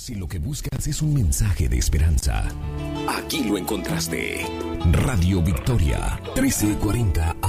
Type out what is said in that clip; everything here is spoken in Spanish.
Si lo que buscas es un mensaje de esperanza, aquí lo encontraste. Radio Victoria, 1340